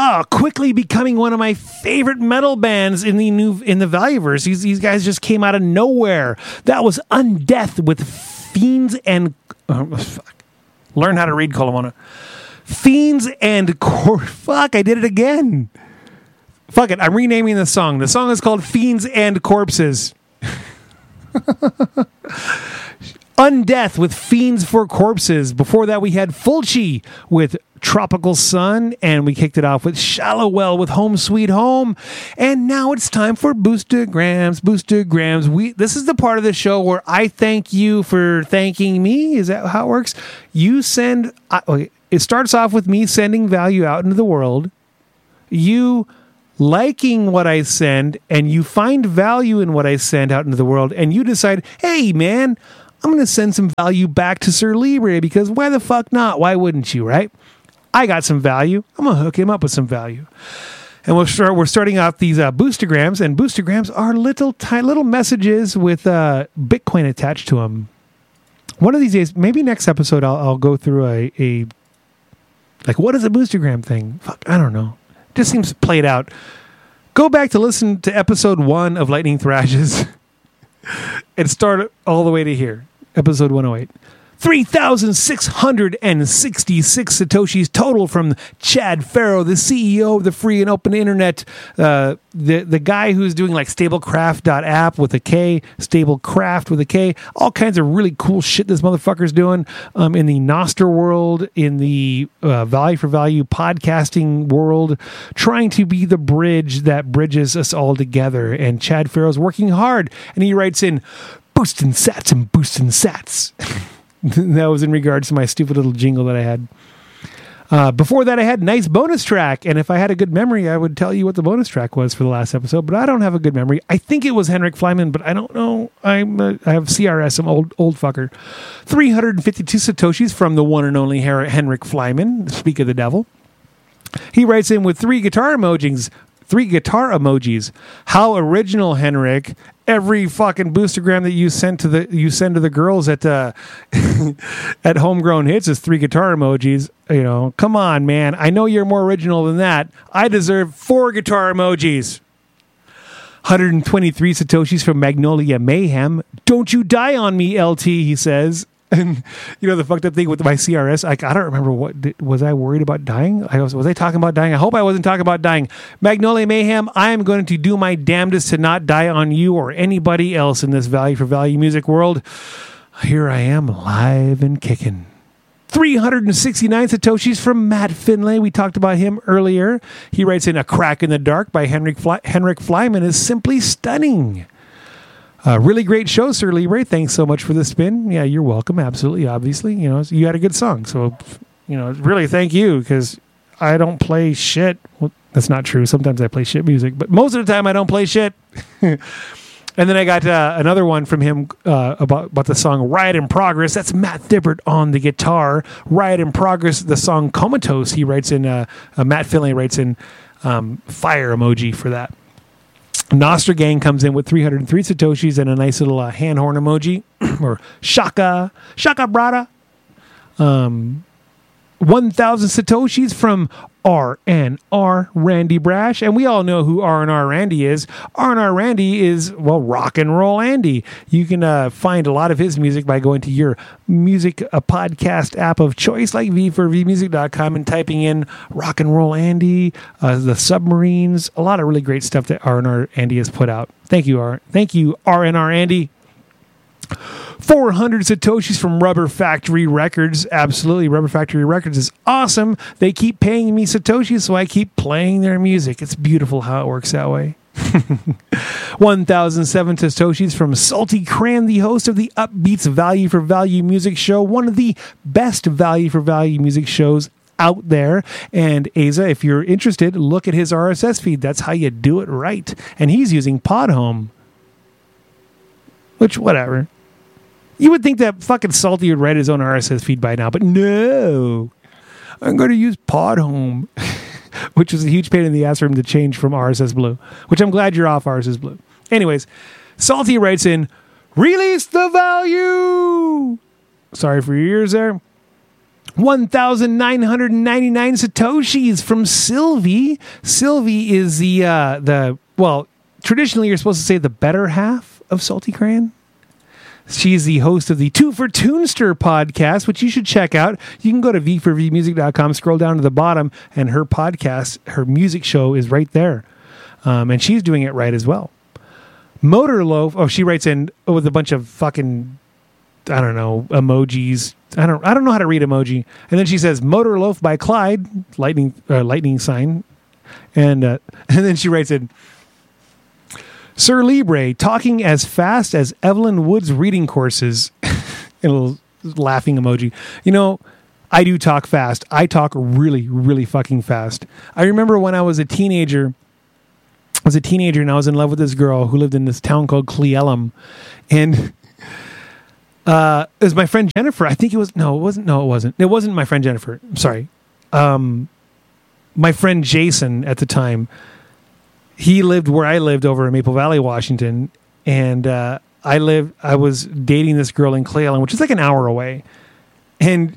quickly becoming one of my favorite metal bands in the Valueverse. These guys just came out of nowhere. That was Undeath with Fiends and learn how to read, Colomona. Fiends and fuck, I did it again. Fuck it, I'm renaming the song. The song is called Fiends and Corpses. Undeath with Fiends for Corpses. Before that, we had Fulci with Tropical Sun, and we kicked it off with Shallowwell with Home Sweet Home. And now it's time for Boostergrams. This is the part of the show where I thank you for thanking me. Is that how it works? You send... it starts off with me sending value out into the world. You liking what I send, and you find value in what I send out into the world, and you decide, hey, man, I'm going to send some value back to Sir Libre, because why the fuck not? Why wouldn't you, right? I got some value. I'm going to hook him up with some value. And we're starting off these Boostergrams, and Boostergrams are little messages with Bitcoin attached to them. One of these days, maybe next episode, I'll go through a what is a Boostergram thing? Fuck, I don't know. Just seems played out. Go back to listen to episode 1 of Lightning Thrashes and start all the way to here. Episode 108. 3,666 Satoshis total from Chad Farrow, the CEO of the free and open internet. The guy who's doing like stablecraft.app with a K, stablecraft with a K, all kinds of really cool shit this motherfucker's doing in the Nostr world, in the Value for Value podcasting world, trying to be the bridge that bridges us all together. And Chad Farrow's working hard, and he writes in, boosting sats and boosting sats. That was in regards to my stupid little jingle that I had. Before that, I had nice bonus track. And if I had a good memory, I would tell you what the bonus track was for the last episode. But I don't have a good memory. I think it was Henrik Flyman, but I don't know. I have CRS, I'm old fucker. 352 Satoshis from the one and only Henrik Flyman, speak of the devil. He writes in with 3 guitar emojis. How original, Henrik. Every fucking Boostergram that you send to the girls at at Homegrown Hits is 3 guitar emojis. You know, come on, man. I know you're more original than that. I deserve 4 guitar emojis. 123 Satoshis from Magnolia Mayhem. Don't you die on me, LT, he says. And you know the fucked up thing with my CRS, I don't remember was I worried about dying? Was I talking about dying? I hope I wasn't talking about dying. Magnolia Mayhem, I am going to do my damnedest to not die on you or anybody else in this Value for Value music world. Here I am, live and kicking. 369 Satoshis from Matt Finlay. We talked about him earlier. He writes in, A Crack in the Dark by Henrik Flyman is simply stunning. Really great show, Sir Libre. Thanks so much for the spin. Yeah, you're welcome. Absolutely, obviously. You know, you had a good song. So, you know, really thank you, because I don't play shit. Well, that's not true. Sometimes I play shit music, but most of the time I don't play shit. And then I got another one from him about the song Riot in Progress. That's Matt Thibbert on the guitar. Riot in Progress, the song Comatose. He writes in, Matt Finlay writes in fire emoji for that. Nostra Gang comes in with 303 Satoshis and a nice little hand horn emoji, or shaka brada. 1,000 Satoshis from R&R Randy Brash. And we all know who R&R Randy is. R&R Randy is, well, Rock and Roll Andy. You can find a lot of his music by going to your music podcast app of choice, like v4vmusic.com, and typing in Rock and Roll Andy, the Submarines, a lot of really great stuff that R&R Andy has put out. Thank you, R&R Andy. 400 Satoshis from Rubber Factory Records. Absolutely. Rubber Factory Records is awesome. They keep paying me Satoshis, so I keep playing their music. It's beautiful how it works that way. 1,007 Satoshis from Salty Cran, the host of the Upbeats Value for Value music show, one of the best Value for Value music shows out there. And Asa, if you're interested, look at his RSS feed. That's how you do it right. And he's using Podhome. Which, whatever. You would think that fucking Salty would write his own RSS feed by now, but no. I'm going to use Podhome, which was a huge pain in the ass for him to change from RSS Blue, which I'm glad you're off RSS Blue. Anyways, Salty writes in, release the value. Sorry for your ears there. 1,999 Satoshis from Sylvie. Sylvie is well, traditionally you're supposed to say the better half of Salty Crayon. She's the host of the Two for Toonster podcast, which you should check out. You can go to v4vmusic.com, scroll down to the bottom, and her podcast, her music show is right there. And she's doing it right as well. Motor Loaf, she writes in with a bunch of fucking, I don't know, emojis. I don't know how to read emoji. And then she says, Motor Loaf by Clyde, lightning sign. And then she writes in, Sir Libre, talking as fast as Evelyn Wood's reading courses. A little laughing emoji. You know, I do talk fast. I talk really, really fucking fast. I remember when I was a teenager, and I was in love with this girl who lived in this town called Cle Elum. And it was my friend Jennifer. I think it was, no, it wasn't. It wasn't my friend Jennifer. I'm sorry. My friend Jason at the time, he lived where I lived over in Maple Valley, Washington, and I was dating this girl in Cle Elum, which is like an hour away. And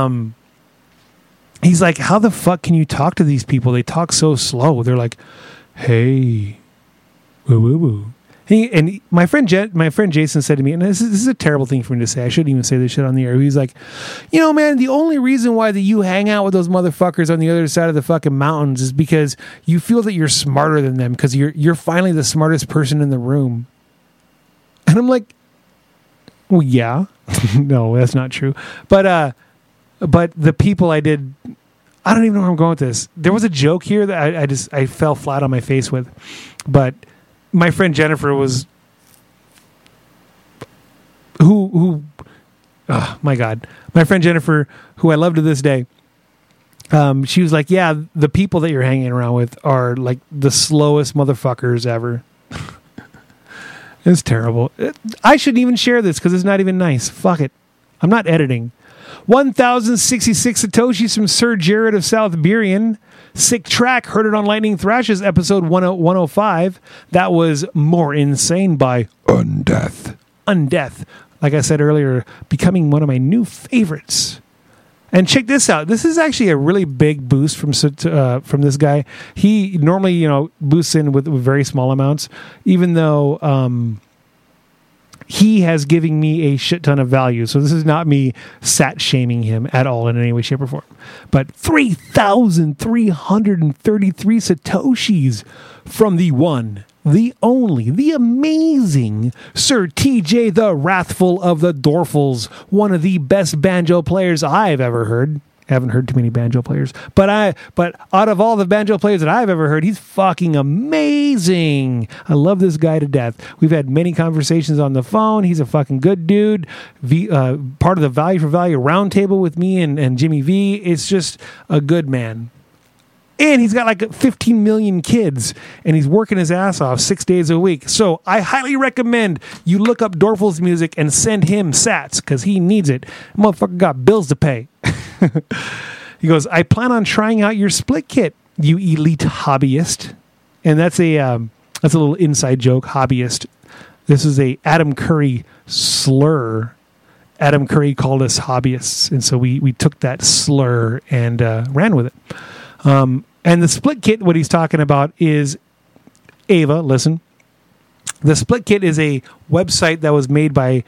he's like, how the fuck can you talk to these people? They talk so slow. They're like, hey, woo woo woo. And my friend Jason said to me, and this is a terrible thing for me to say. I shouldn't even say this shit on the air. He's like, you know, man, the only reason why that you hang out with those motherfuckers on the other side of the fucking mountains is because you feel that you're smarter than them because you're finally the smartest person in the room. And I'm like, well, yeah, no, that's not true. But the people I don't even know where I'm going with this. There was a joke here that I fell flat on my face with, but. My friend Jennifer was who oh my God. My friend Jennifer, who I love to this day, she was like, yeah, the people that you're hanging around with are like the slowest motherfuckers ever. It's terrible. I shouldn't even share this because it's not even nice. Fuck it. I'm not editing. 1,066 Satoshis from Sir Jared of South Burien. Sick track. Heard it on Lightning Thrashes, episode 105. That was More Insane by Undeath. Undeath. Like I said earlier, becoming one of my new favorites. And check this out. This is actually a really big boost from this guy. He normally, boosts in with very small amounts, even though he has given me a shit ton of value. So this is not me sat shaming him at all in any way, shape, or form. But 3,333 Satoshis from the one, the only, the amazing Sir TJ the Wrathful of the Dorfles, one of the best banjo players I've ever heard. I haven't heard too many banjo players, but out of all the banjo players that I've ever heard, he's fucking amazing. I love this guy to death. We've had many conversations on the phone. He's a fucking good dude. Part of the Value for Value roundtable with me and Jimmy V. It's just a good man. And he's got like 15 million kids, and he's working his ass off 6 days a week. So I highly recommend you look up Dorfles music and send him sats, because he needs it. Motherfucker got bills to pay. He goes, I plan on trying out your split kit, you elite hobbyist. And that's a little inside joke, hobbyist. This is a Adam Curry slur. Adam Curry called us hobbyists, and so we took that slur and ran with it. And the split kit, what he's talking about is Ava. Listen, the split kit is a website that was made by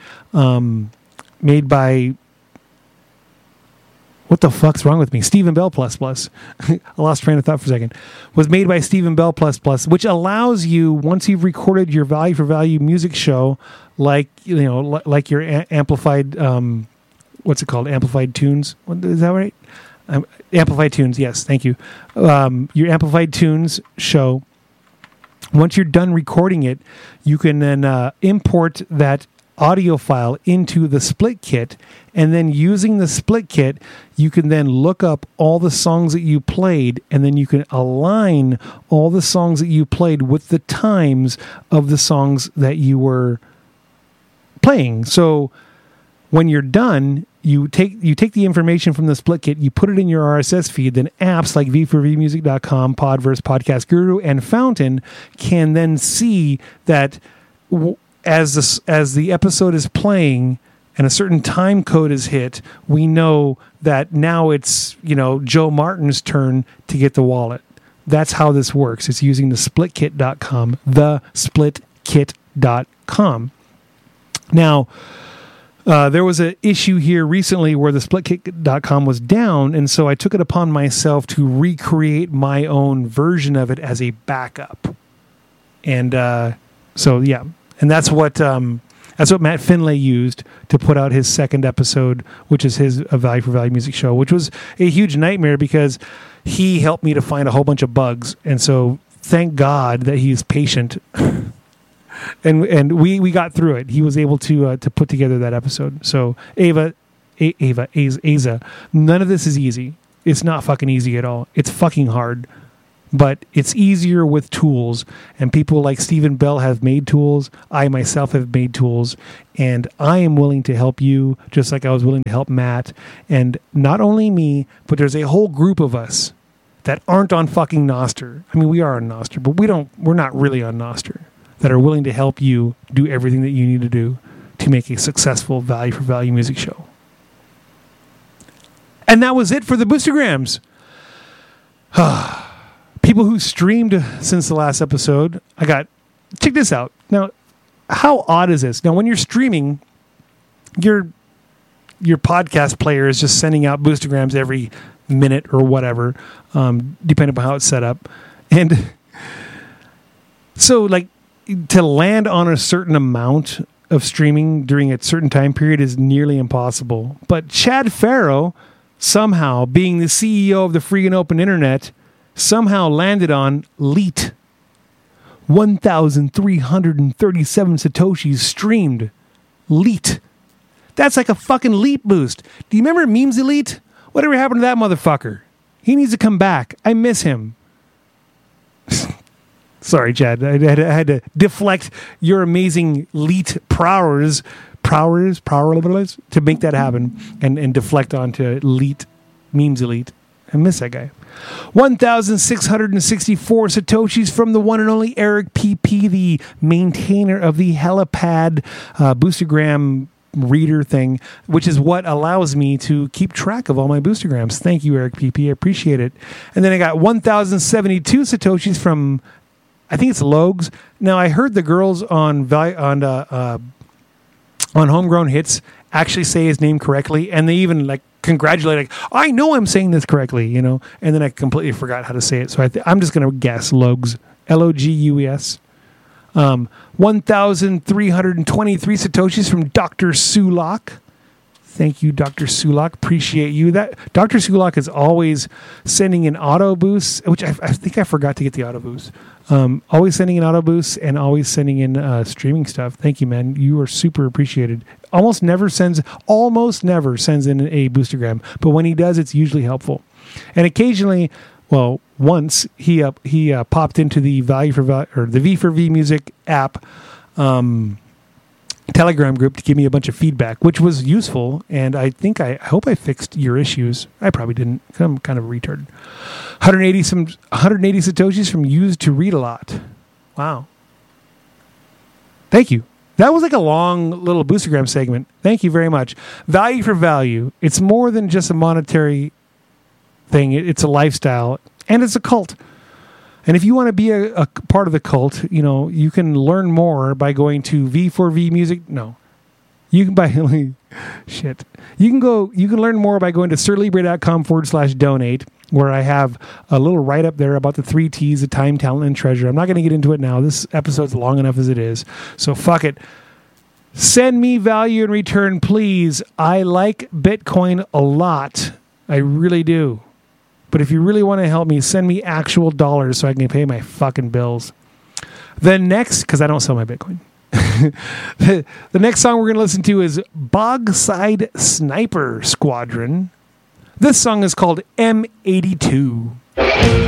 what the fuck's wrong with me? Stephen Bell plus plus. I lost train of thought for a second. Was made by Stephen Bell plus plus, which allows you, once you've recorded your Value for Value music show, like like your amplified, what's it called? Amplified Tunes. Is that right? Amplified Tunes, yes, thank you. Your Amplified Tunes show, once you're done recording it, you can then import that audio file into the split kit, and then using the split kit, you can then look up all the songs that you played, and then you can align all the songs that you played with the times of the songs that you were playing. So when you're done, you take the information from the split kit, you put it in your RSS feed, then apps like v4vmusic.com, Podverse, Podcast Guru, and Fountain can then see that as the episode is playing, and a certain time code is hit, we know that now it's, Joe Martin's turn to get the wallet. That's how this works. It's using the splitkit.com, thesplitkit.com. Now, there was an issue here recently where the splitkit.com was down, and so I took it upon myself to recreate my own version of it as a backup. And so, yeah. And that's what Matt Finlay used to put out his second episode, which is his Value for Value music show, which was a huge nightmare because he helped me to find a whole bunch of bugs. And so thank God that he's patient. and we got through it. He was able to put together that episode. So Asa, none of this is easy. It's not fucking easy at all. It's fucking hard. But it's easier with tools, and people like Stephen Bell have made tools. I myself have made tools, and I am willing to help you just like I was willing to help Matt. And not only me, but there's a whole group of us that aren't on fucking Nostr. I mean, we are on Nostr, but we're not really on Nostr, that are willing to help you do everything that you need to do to make a successful Value for Value music show. And that was it for the Boostergrams. People who streamed since the last episode, check this out. Now, how odd is this? Now, when you're streaming, your podcast player is just sending out Boostergrams every minute or whatever, depending upon how it's set up. And so, to land on a certain amount of streaming during a certain time period is nearly impossible. But Chad Farrow, somehow, being the CEO of the free and open internet, somehow landed on LEET. 1,337 Satoshis streamed. LEET. That's like a fucking LEET boost. Do you remember Memes Elite? Whatever happened to that motherfucker? He needs to come back. I miss him. Sorry, Chad. I had to deflect your amazing LEET prowess to make that happen and deflect onto LEET, Memes Elite. I miss that guy. 1,664 Satoshis from the one and only Eric PP, the maintainer of the Helipad Boostergram reader thing, which is what allows me to keep track of all my Boostergrams. Thank you, Eric PP. I appreciate it. And then I got 1,072 Satoshis from, I think it's Logs. Now, I heard the girls on Homegrown Hits actually say his name correctly, and they even congratulate, I know I'm saying this correctly, and then I completely forgot how to say it. So I'm just going to guess Logs, Logus. 1,323 Satoshis from Dr. Sulak. Thank you, Dr. Sulak. Appreciate you. That Dr. Sulak is always sending in auto boosts, which I think I forgot to get the auto boost. Always sending in auto boosts and always sending in streaming stuff. Thank you, man. You are super appreciated. Almost never sends in a Boostergram, but when he does, it's usually helpful. And occasionally, once he popped into the Value for Value or the V4V Music app Telegram group to give me a bunch of feedback, which was useful. And I hope I fixed your issues. I probably didn't. I'm kind of a retard. 180 Satoshis from Used to Read a Lot. Wow. Thank you. That was like a long little Boostergram segment. Thank you very much. Value for Value. It's more than just a monetary thing. It's a lifestyle and it's a cult. And if you want to be a part of the cult, you can learn more by going to V4V Music. No, you can buy shit. You can learn more by going to sirlibre.com/donate, where I have a little write up there about the 3 T's of time, talent, and treasure. I'm not going to get into it now. This episode's long enough as it is. So fuck it. Send me value in return, please. I like Bitcoin a lot. I really do. But if you really want to help me, send me actual dollars so I can pay my fucking bills. Then next, because I don't sell my Bitcoin. The next song we're going to listen to is Bogside Sniper Squadron. This song is called M82.